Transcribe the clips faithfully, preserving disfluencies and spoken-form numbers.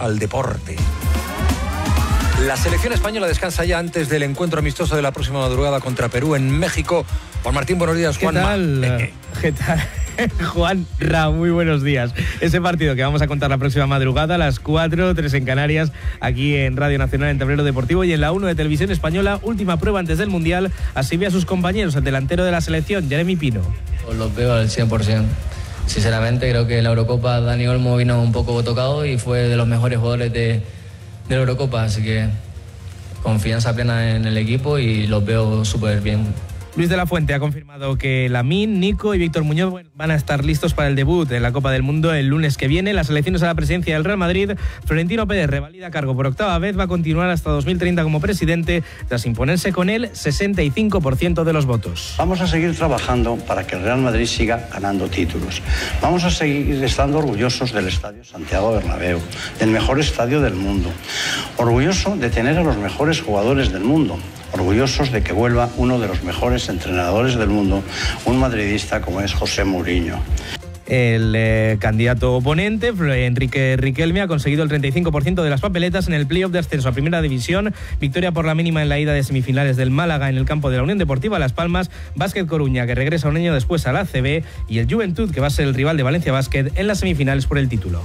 al deporte. La selección española descansa ya antes del encuentro amistoso de la próxima madrugada contra Perú en México. Juan Martín, buenos días. ¿Qué Juanma. tal? ¿Qué tal? Juan Ra, muy buenos días. Ese partido que vamos a contar la próxima madrugada a las cuatro, tres en Canarias, aquí en Radio Nacional, en Tablero Deportivo, y en la uno de Televisión Española, última prueba antes del Mundial. Así ve a sus compañeros, el delantero de la selección, Jeremy Pino. Pues los veo al cien por ciento. Sinceramente, creo que en la Eurocopa Dani Olmo vino un poco tocado y fue de los mejores jugadores de, de la Eurocopa, así que confianza plena en el equipo y los veo súper bien. Luis de la Fuente ha confirmado que Lamine, Nico y Víctor Muñoz van a estar listos para el debut en la Copa del Mundo el lunes que viene. Las elecciones a la presidencia del Real Madrid, Florentino Pérez revalida cargo por octava vez, va a continuar hasta dos mil treinta como presidente, tras imponerse con el sesenta y cinco por ciento de los votos. Vamos a seguir trabajando para que el Real Madrid siga ganando títulos. Vamos a seguir estando orgullosos del Estadio Santiago Bernabéu, del mejor estadio del mundo. Orgulloso de tener a los mejores jugadores del mundo. Orgullosos de que vuelva uno de los mejores entrenadores del mundo, un madridista como es José Mourinho. El eh, candidato oponente, Enrique Riquelme, ha conseguido el treinta y cinco por ciento de las papeletas en el playoff de ascenso a Primera División. Victoria por la mínima en la ida de semifinales del Málaga en el campo de la Unión Deportiva Las Palmas. Básquet Coruña, que regresa un año después a la A C B. Y el Juventud, que va a ser el rival de Valencia Básquet en las semifinales por el título.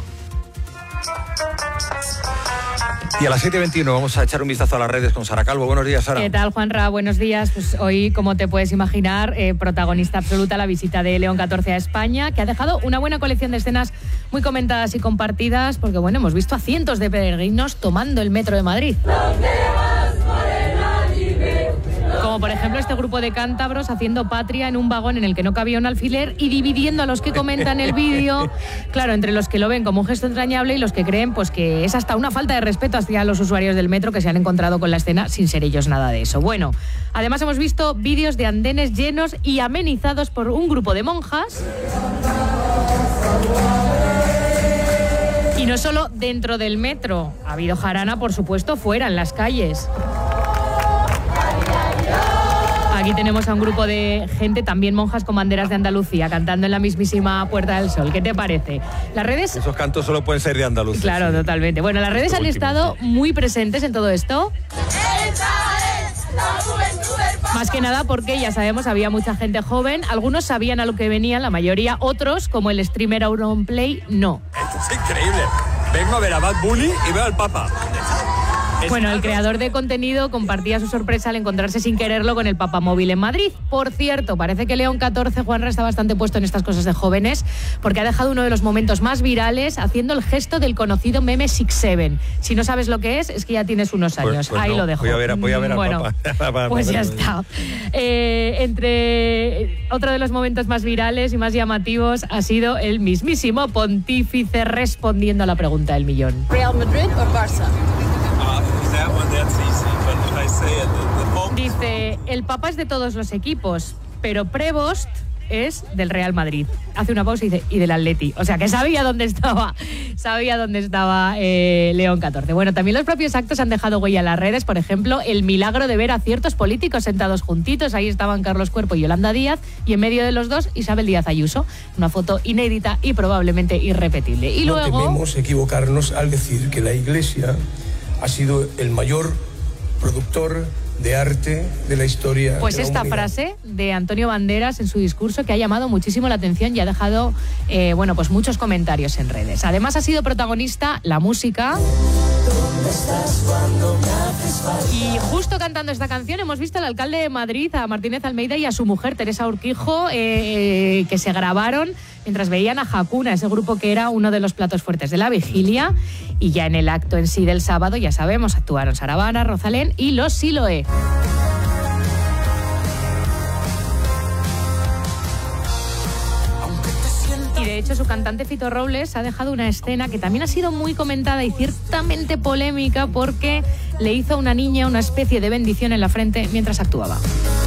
Y a las siete y veintiuno vamos a echar un vistazo a las redes con Sara Calvo. Buenos días, Sara. ¿Qué tal, Juanra? Buenos días. Pues hoy, como te puedes imaginar, eh, protagonista absoluta la visita de León catorce a España, que ha dejado una buena colección de escenas muy comentadas y compartidas, porque bueno, hemos visto a cientos de peregrinos tomando el metro de Madrid. Como por ejemplo este grupo de cántabros haciendo patria en un vagón en el que no cabía un alfiler y dividiendo a los que comentan el vídeo, claro, entre los que lo ven como un gesto entrañable y los que creen pues que es hasta una falta de respeto hacia los usuarios del metro que se han encontrado con la escena sin ser ellos nada de eso. Bueno, además hemos visto vídeos de andenes llenos y amenizados por un grupo de monjas. Y no solo dentro del metro, ha habido jarana, por supuesto, fuera, en las calles. Aquí tenemos a un grupo de gente, también monjas con banderas de Andalucía, cantando en la mismísima Puerta del Sol. ¿Qué te parece? Las redes... Esos cantos solo pueden ser de Andalucía. Claro, sí. Totalmente. Bueno, las redes han estado sí. muy presentes en todo esto. Más que nada porque, ya sabemos, había mucha gente joven. Algunos sabían a lo que venían, la mayoría. Otros, como el streamer Auronplay, no. Esto es increíble. Vengo a ver a Bad Bunny y veo al Papa. Bueno, el creador de contenido compartía su sorpresa al encontrarse sin quererlo con el Papamóvil en Madrid. Por cierto, parece que León catorce, Juanra, está bastante puesto en estas cosas de jóvenes, porque ha dejado uno de los momentos más virales haciendo el gesto del conocido meme Six Seven. Si no sabes lo que es, es que ya tienes unos años. Pues, pues Ahí no, lo dejo. Voy a ver, voy a ver al bueno, Papa. Pues ya está. Eh, entre otro de los momentos más virales y más llamativos ha sido el mismísimo pontífice respondiendo a la pregunta del millón. ¿Real Madrid o Barça? Dice, el Papa es de todos los equipos, pero Prevost es del Real Madrid. Hace una pausa y dice, y del Atleti. O sea, que sabía dónde estaba, sabía dónde estaba eh, León catorce. Bueno, también los propios actos han dejado huella en las redes. Por ejemplo, el milagro de ver a ciertos políticos sentados juntitos. Ahí estaban Carlos Cuerpo y Yolanda Díaz, y en medio de los dos, Isabel Díaz Ayuso. Una foto inédita y probablemente irrepetible. Y no luego... tememos equivocarnos al decir que la Iglesia ha sido el mayor productor de arte de la historia. Pues de la esta humanidad. frase de Antonio Banderas en su discurso, que ha llamado muchísimo la atención y ha dejado eh, bueno, pues muchos comentarios en redes. Además ha sido protagonista la música. Y justo cantando esta canción hemos visto al alcalde de Madrid, a Martínez Almeida, y a su mujer Teresa Urquijo, eh, que se grabaron mientras veían a Hakuna, ese grupo que era uno de los platos fuertes de la vigilia. Y ya en el acto en sí del sábado, ya sabemos, actuaron Saravana, Rosalén y los Siloé. Y de hecho su cantante Fito Robles ha dejado una escena que también ha sido muy comentada y ciertamente polémica, porque le hizo a una niña una especie de bendición en la frente mientras actuaba.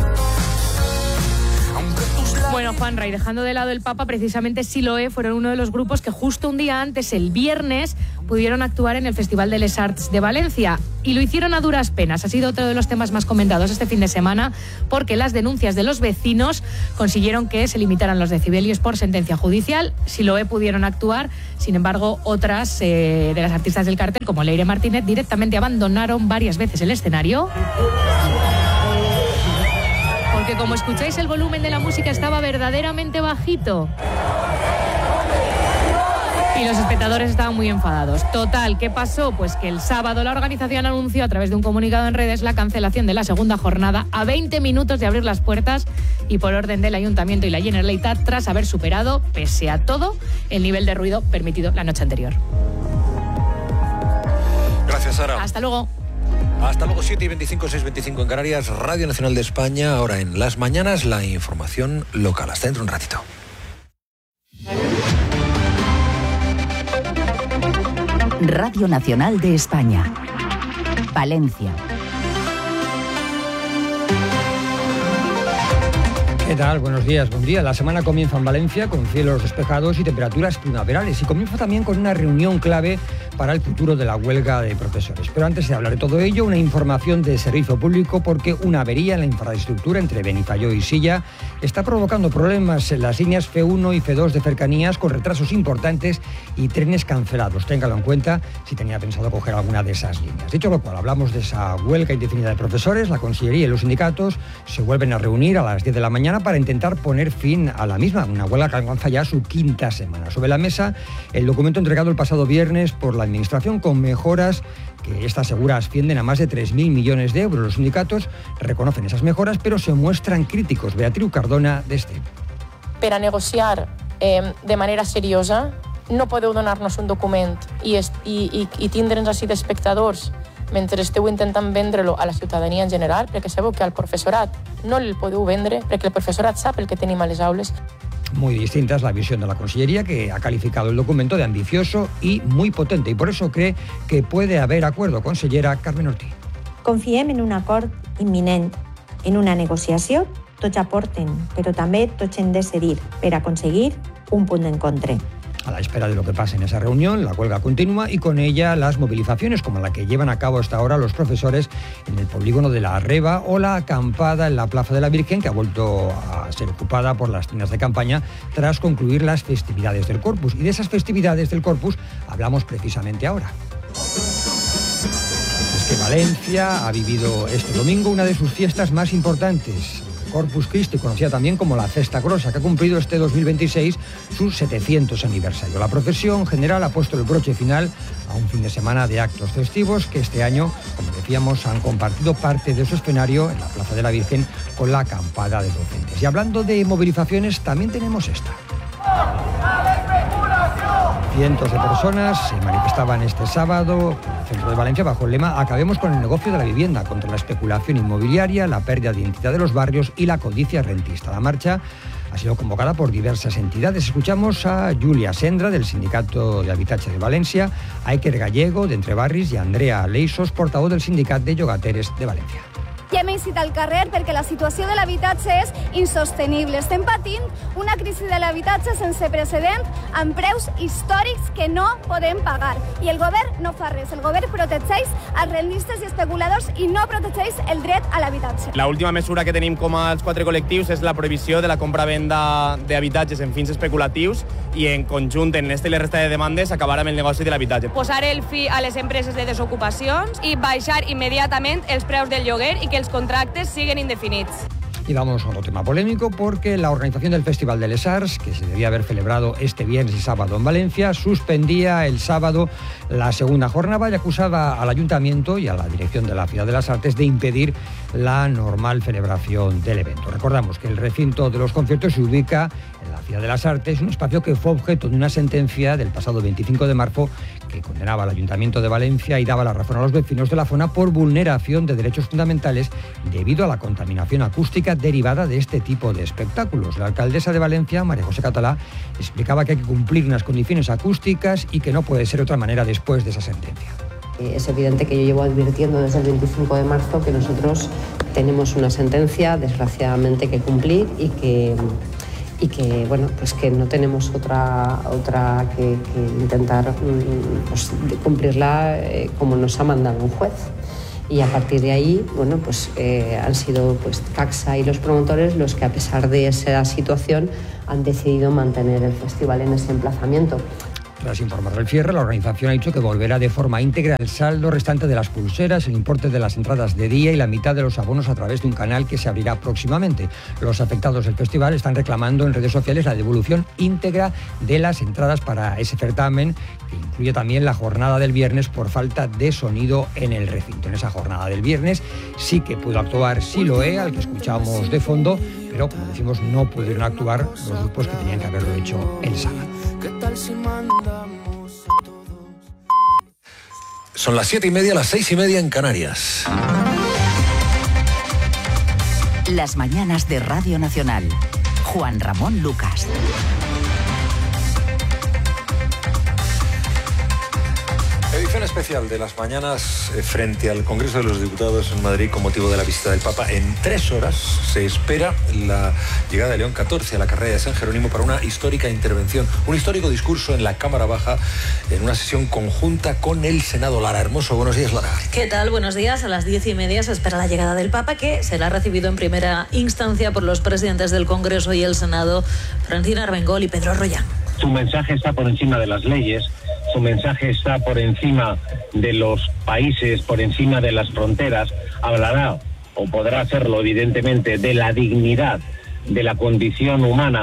Bueno, Juanra, y dejando de lado el Papa, precisamente Siloé fueron uno de los grupos que justo un día antes, el viernes, pudieron actuar en el Festival de Les Arts de Valencia y lo hicieron a duras penas. Ha sido otro de los temas más comentados este fin de semana porque las denuncias de los vecinos consiguieron que se limitaran los decibelios por sentencia judicial. Siloé pudieron actuar, sin embargo, otras eh, de las artistas del cartel, como Leire Martínez, directamente abandonaron varias veces el escenario. Porque como escucháis, el volumen de la música estaba verdaderamente bajito. Y los espectadores estaban muy enfadados. Total, ¿qué pasó? Pues que el sábado la organización anunció a través de un comunicado en redes la cancelación de la segunda jornada a veinte minutos de abrir las puertas y por orden del Ayuntamiento y la Generalitat tras haber superado, pese a todo, el nivel de ruido permitido la noche anterior. Gracias, Sara. Hasta luego. Hasta luego, siete y veinticinco, seis y veinticinco en Canarias, Radio Nacional de España. Ahora en las mañanas, la información local. Hasta dentro un ratito. Radio Nacional de España, Valencia. ¿Qué tal? Buenos días, buen día. La semana comienza en Valencia con cielos despejados y temperaturas primaverales y comienza también con una reunión clave para el futuro de la huelga de profesores. Pero antes de hablar de todo ello, una información de servicio público porque una avería en la infraestructura entre Benifayó y Silla está provocando problemas en las líneas F uno y F dos de cercanías con retrasos importantes y trenes cancelados. Téngalo en cuenta si tenía pensado coger alguna de esas líneas. Dicho lo cual, hablamos de esa huelga indefinida de profesores. La Consellería y los sindicatos se vuelven a reunir a las diez de la mañana para intentar poner fin a la misma, una huelga que alcanza ya su quinta semana. Sobre la mesa, el documento entregado el pasado viernes por la Administración con mejoras que esta asegura ascienden a más de tres mil millones de euros. Los sindicatos reconocen esas mejoras, pero se muestran críticos. Beatriu Cardona, d'Este. Per a negociar eh, de manera seriosa, no podeu donar-nos un document i, i, i, i tindre'ns així d'espectadors mentre esteu intentant vendre-lo a la ciutadania en general, perquè sabeu que al professorat no el podeu vendre, perquè el professorat sap el que tenim a les aules. Muy distinta es la visión de la Consellería, que ha calificado el documento de ambicioso y muy potente, y por eso cree que puede haber acuerdo. Consellera Carmen Ortiz. Confiem en un acord imminent, en una negociació. Tots aporten, però també tots hem de cedir per aconseguir un punt d'encontre. A la espera de lo que pase en esa reunión, la huelga continúa y con ella las movilizaciones como la que llevan a cabo hasta ahora los profesores en el polígono de la Arreba o la acampada en la Plaza de la Virgen, que ha vuelto a ser ocupada por las tiendas de campaña tras concluir las festividades del Corpus. Y de esas festividades del Corpus hablamos precisamente ahora. Es que Valencia ha vivido este domingo una de sus fiestas más importantes, Corpus Christi, conocida también como la Festa Grossa, que ha cumplido este dos mil veintiséis su setecientos aniversario. La procesión general ha puesto el broche final a un fin de semana de actos festivos que este año, como decíamos, han compartido parte de su escenario en la Plaza de la Virgen con la acampada de docentes. Y hablando de movilizaciones, también tenemos esta. Cientos de personas se manifestaban este sábado en el centro de Valencia bajo el lema "Acabemos con el negocio de la vivienda, contra la especulación inmobiliaria, la pérdida de identidad de los barrios y la codicia rentista". La marcha ha sido convocada por diversas entidades. Escuchamos a Julia Sendra, del Sindicato de Habitatge de Valencia, a Iker Gallego, de Entre Barris, y a Andrea Leixos, portavoz del Sindicat de Llogateres de Valencia. Ja hem eixit al carrer perquè la situació de l'habitatge és insostenible. Estem patint una crisi de l'habitatge sense precedent amb preus històrics que no podem pagar. I el govern no fa res. El govern protegeix els rendistes i especuladors i no protegeix el dret a l'habitatge. La última mesura que tenim com als quatre col·lectius és la prohibició de la compra-venda d'habitatges en fins especulatius i en conjunt en aquesta i la resta de demandes acabar amb el negoci de l'habitatge. Posar el fi a les empreses de desocupacions i baixar immediatament els preus del lloguer i que els contractes siguen indefinits. Y vamos a otro tema polémico porque la organización del Festival de Les Arts, que se debía haber celebrado este viernes y sábado en Valencia, suspendía el sábado la segunda jornada y acusaba al Ayuntamiento y a la dirección de la Ciudad de las Artes de impedir la normal celebración del evento. Recordamos que el recinto de los conciertos se ubica en la Ciudad de las Artes, un espacio que fue objeto de una sentencia del pasado veinticinco de marzo que condenaba al Ayuntamiento de Valencia y daba la razón a los vecinos de la zona por vulneración de derechos fundamentales debido a la contaminación acústica derivada de este tipo de espectáculos. La alcaldesa de Valencia, María José Catalá, explicaba que hay que cumplir unas condiciones acústicas y que no puede ser de otra manera después de esa sentencia. Es evidente que yo llevo advirtiendo desde el veinticinco de marzo que nosotros tenemos una sentencia, desgraciadamente, que cumplir y que, y que, bueno, pues que no tenemos otra, otra que, que intentar pues, cumplirla eh, como nos ha mandado un juez. Y a partir de ahí, bueno, pues eh, han sido pues, Caxa y los promotores los que, a pesar de esa situación, han decidido mantener el festival en ese emplazamiento. Tras informar del cierre, la organización ha dicho que volverá de forma íntegra el saldo restante de las pulseras, el importe de las entradas de día y la mitad de los abonos a través de un canal que se abrirá próximamente. Los afectados del festival están reclamando en redes sociales la devolución íntegra de las entradas para ese certamen, que incluye también la jornada del viernes por falta de sonido en el recinto. En esa jornada del viernes sí que pudo actuar Siloé, al que escuchamos de fondo, pero como decimos, no pudieron actuar los grupos que tenían que haberlo hecho el sábado. ¿Qué tal si mandamos a todos? Son las siete y media, las seis y media en Canarias. Las mañanas de Radio Nacional. Juan Ramón Lucas. Edición especial de las mañanas eh, frente al Congreso de los Diputados en Madrid con motivo de la visita del Papa. En tres horas se espera la llegada de León catorce a la carrera de San Jerónimo para una histórica intervención, un histórico discurso en la Cámara Baja en una sesión conjunta con el Senado. Lara Hermoso, buenos días, Lara. ¿Qué tal? Buenos días. A las diez y media se espera la llegada del Papa, que será recibido en primera instancia por los presidentes del Congreso y el Senado, Francina Armengol y Pedro Rollán. Su mensaje está por encima de las leyes, su mensaje está por encima de los países, por encima de las fronteras. Hablará, o podrá hacerlo evidentemente, de la dignidad de la condición humana.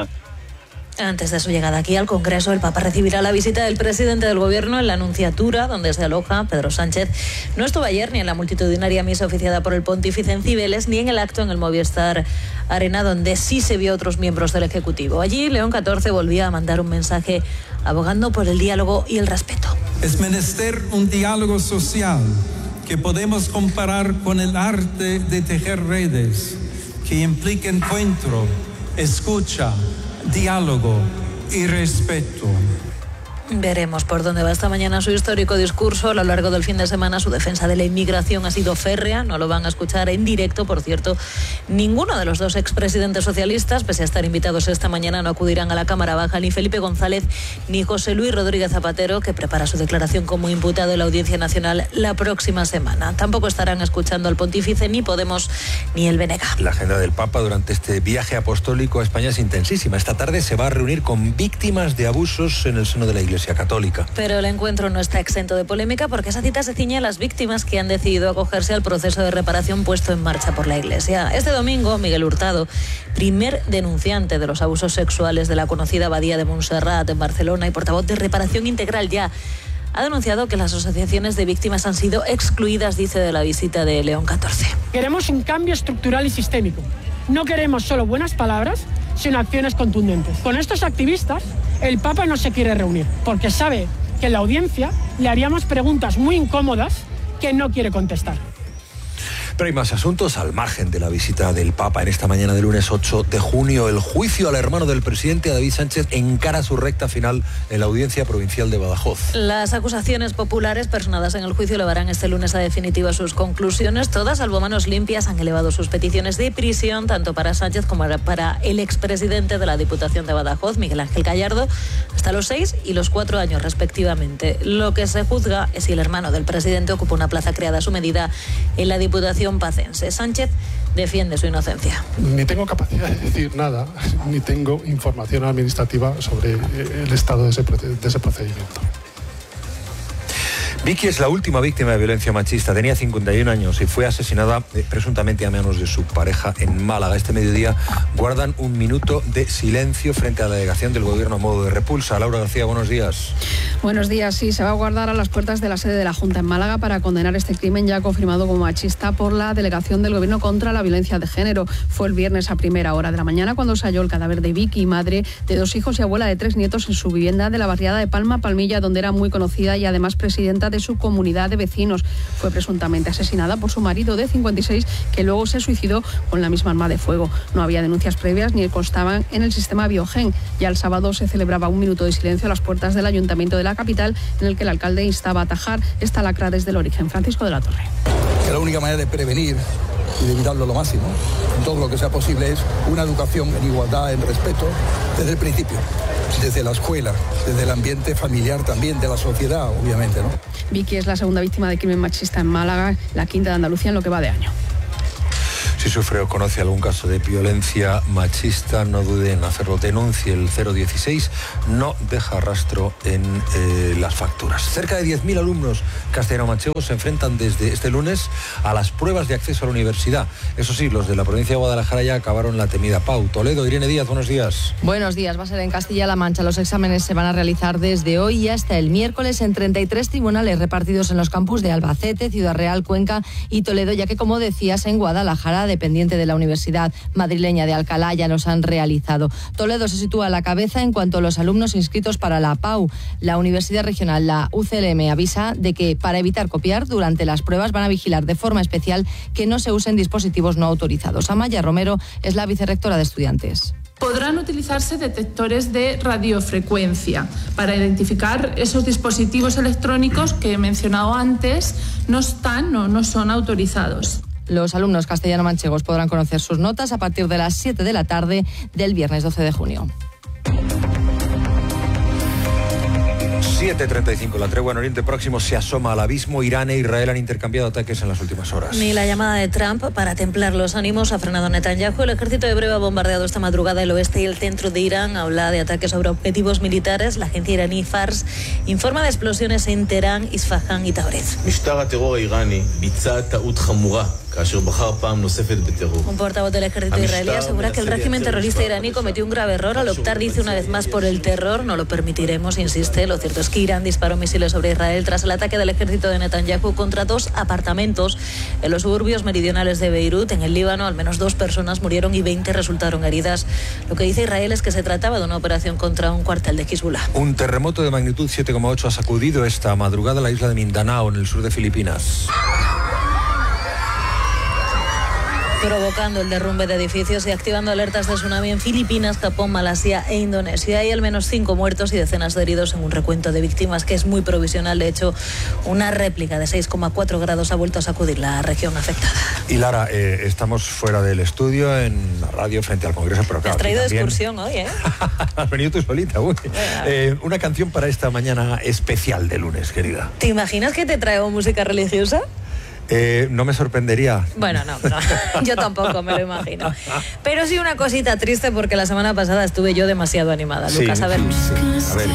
Antes de su llegada aquí al Congreso, el Papa recibirá la visita del presidente del Gobierno en la Nunciatura, donde se aloja Pedro Sánchez. No estuvo ayer ni en la multitudinaria misa oficiada por el pontífice en Cibeles, ni en el acto en el Movistar Arena, donde sí se vio a otros miembros del Ejecutivo. Allí, León catorce volvía a mandar un mensaje abogando por el diálogo y el respeto. Es menester un diálogo social que podemos comparar con el arte de tejer redes, que implica encuentro, escucha, diálogo y respeto. Veremos por dónde va esta mañana su histórico discurso. A lo largo del fin de semana su defensa de la inmigración ha sido férrea. No lo van a escuchar en directo, por cierto. Ninguno de los dos expresidentes socialistas, pese a estar invitados esta mañana, no acudirán a la Cámara Baja, ni Felipe González ni José Luis Rodríguez Zapatero, que prepara su declaración como imputado en la Audiencia Nacional la próxima semana. Tampoco estarán escuchando al pontífice ni Podemos ni el B N G. La agenda del Papa durante este viaje apostólico a España es intensísima. Esta tarde se va a reunir con víctimas de abusos en el seno de la Iglesia Católica. Pero el encuentro no está exento de polémica, porque esa cita se ciñe a las víctimas que han decidido acogerse al proceso de reparación puesto en marcha por la Iglesia. Este domingo, Miguel Hurtado, primer denunciante de los abusos sexuales de la conocida Abadía de Montserrat en Barcelona y portavoz de Reparación Integral Ya, ha denunciado que las asociaciones de víctimas han sido excluidas, dice, de la visita de León catorce. Queremos un cambio estructural y sistémico. No queremos solo buenas palabras, sino acciones contundentes. Con estos activistas, el Papa no se quiere reunir, porque sabe que en la audiencia le haríamos preguntas muy incómodas que no quiere contestar. Pero hay más asuntos al margen de la visita del Papa. En esta mañana del lunes ocho de junio, el juicio al hermano del presidente, David Sánchez, encara su recta final en la Audiencia Provincial de Badajoz. Las acusaciones populares personadas en el juicio elevarán este lunes a definitiva sus conclusiones. Todas, salvo manos limpias, han elevado sus peticiones de prisión, tanto para Sánchez como para el expresidente de la Diputación de Badajoz, Miguel Ángel Gallardo, hasta los seis y los cuatro años respectivamente. Lo que se juzga es si el hermano del presidente ocupa una plaza creada a su medida en la Diputación pacense. Sánchez defiende su inocencia. Ni tengo capacidad de decir nada, ni tengo información administrativa sobre el estado de ese, de ese procedimiento. Vicky es la última víctima de violencia machista. Tenía cincuenta y un años y fue asesinada eh, presuntamente a manos de su pareja en Málaga. Este mediodía guardan un minuto de silencio frente a la delegación del Gobierno a modo de repulsa. Laura García, buenos días. Buenos días. Sí, se va a guardar a las puertas de la sede de la Junta en Málaga para condenar este crimen ya confirmado como machista por la delegación del Gobierno contra la violencia de género. Fue el viernes a primera hora de la mañana cuando se halló el cadáver de Vicky, madre de dos hijos y abuela de tres nietos, en su vivienda de la barriada de Palma Palmilla, donde era muy conocida y además presidenta de su comunidad de vecinos. Fue presuntamente asesinada por su marido de cincuenta y seis, que luego se suicidó con la misma arma de fuego. No había denuncias previas ni constaban en el sistema Biogen. Ya el sábado se celebraba un minuto de silencio a las puertas del Ayuntamiento de la capital, en el que el alcalde instaba a atajar esta lacra desde el origen. Francisco de la Torre. Que la única manera de prevenir y de evitarlo lo máximo, en todo lo que sea posible, es una educación en igualdad, en respeto, desde el principio, desde la escuela, desde el ambiente familiar también, de la sociedad, obviamente, ¿no? Vicky es la segunda víctima de crimen machista en Málaga, la quinta de Andalucía en lo que va de año. Si sufre o conoce algún caso de violencia machista, no dude en hacerlo. Denuncie el cero dieciséis, no deja rastro en eh, las facturas. Cerca de diez mil alumnos castellano-manchegos se enfrentan desde este lunes a las pruebas de acceso a la universidad. Eso sí, los de la provincia de Guadalajara ya acabaron la temida Pau. Toledo, Irene Díaz, buenos días. Buenos días, va a ser en Castilla-La Mancha. Los exámenes se van a realizar desde hoy y hasta el miércoles en treinta y tres tribunales repartidos en los campus de Albacete, Ciudad Real, Cuenca y Toledo, ya que, como decías, en Guadalajara, dependiente de la Universidad Madrileña de Alcalá, ya los han realizado. Toledo se sitúa a la cabeza en cuanto a los alumnos inscritos para la Pau. La Universidad Regional, la U C L M, avisa de que para evitar copiar durante las pruebas van a vigilar de forma especial que no se usen dispositivos no autorizados. Amaya Romero es la vicerrectora de estudiantes. Podrán utilizarse detectores de radiofrecuencia para identificar esos dispositivos electrónicos que he mencionado antes no están o no son autorizados. Los alumnos castellano-manchegos podrán conocer sus notas a partir de las siete de la tarde del viernes doce de junio. siete treinta y cinco, la tregua en Oriente Próximo se asoma al abismo. Irán e Israel han intercambiado ataques en las últimas horas. Ni la llamada de Trump para templar los ánimos ha frenado Netanyahu. El ejército hebreo ha bombardeado esta madrugada el oeste y el centro de Irán. Habla de ataques sobre objetivos militares. La agencia iraní Fars informa de explosiones en Teherán, Isfahán y Tabriz. Un portavoz del ejército israelí asegura que el régimen terrorista iraní cometió un grave error al optar, dice, una vez más por el terror. No lo permitiremos, insiste. Lo cierto es que Irán disparó misiles sobre Israel tras el ataque del ejército de Netanyahu contra dos apartamentos en los suburbios meridionales de Beirut, en el Líbano. Al menos dos personas murieron y veinte resultaron heridas. Lo que dice Israel es que se trataba de una operación contra un cuartel de Hezbollah. Un terremoto de magnitud siete coma ocho ha sacudido esta madrugada la isla de Mindanao, en el sur de Filipinas, provocando el derrumbe de edificios y activando alertas de tsunami en Filipinas, Japón, Malasia e Indonesia. Hay al menos cinco muertos y decenas de heridos en un recuento de víctimas que es muy provisional. De hecho, una réplica de seis coma cuatro grados ha vuelto a sacudir la región afectada. Y Lara, eh, estamos fuera del estudio, en la radio, frente al Congreso, pero claro, has traído también... excursión hoy, ¿eh? Has venido tú solita, uy. Eh, una canción para esta mañana especial de lunes, querida. ¿Te imaginas que te traigo música religiosa? Eh, no me sorprendería. Bueno, no, no, yo tampoco me lo imagino. Pero sí una cosita triste, porque la semana pasada estuve yo demasiado animada. Sí, Lucas, a ver. Sí, sí. A ver.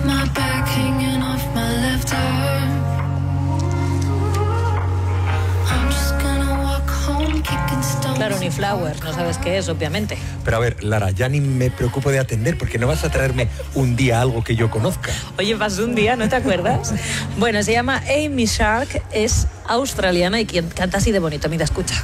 Claro, ni Flowers, no sabes qué es, obviamente. Pero a ver, Lara, ya ni me preocupo de atender, porque no vas a traerme un día algo que yo conozca. Oye, pasó un día, ¿no te acuerdas? Bueno, se llama Amy Shark, es australiana y quien canta así de bonito. Mira, escucha.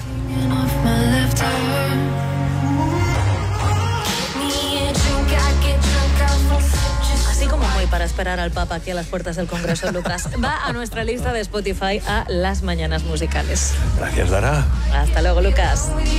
Así como muy para esperar al Papa aquí a las puertas del Congreso, Lucas, va a nuestra lista de Spotify a las mañanas musicales. Gracias, Lara. Hasta luego, Lucas.